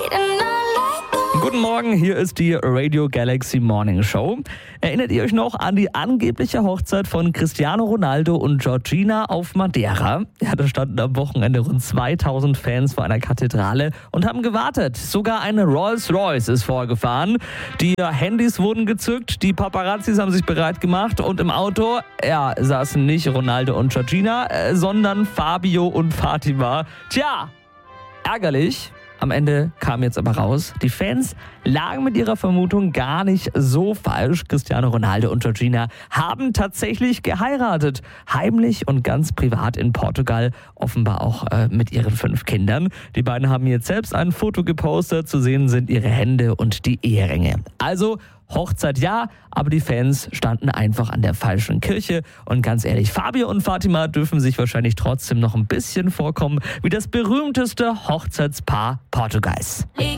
Guten Morgen, hier ist die Radio Galaxy Morning Show. Erinnert ihr euch noch an die angebliche Hochzeit von Cristiano Ronaldo und Georgina auf Madeira? Ja, da standen am Wochenende rund 2000 Fans vor einer Kathedrale und haben gewartet. Sogar eine Rolls-Royce ist vorgefahren. Die Handys wurden gezückt, die Paparazzis haben sich bereit gemacht und im Auto, ja, saßen nicht Ronaldo und Georgina, sondern Fabio und Fatima. Tja, ärgerlich. Am Ende kam jetzt aber raus, die Fans lagen mit ihrer Vermutung gar nicht so falsch. Cristiano Ronaldo und Georgina haben tatsächlich geheiratet. Heimlich und ganz privat in Portugal, offenbar auch mit ihren 5 Kindern. Die beiden haben jetzt selbst ein Foto gepostet. Zu sehen sind ihre Hände und die Eheringe. Also Hochzeit ja, aber die Fans standen einfach an der falschen Kirche. Und ganz ehrlich, Fabio und Fatima dürfen sich wahrscheinlich trotzdem noch ein bisschen vorkommen wie das berühmteste Hochzeitspaar Portugals.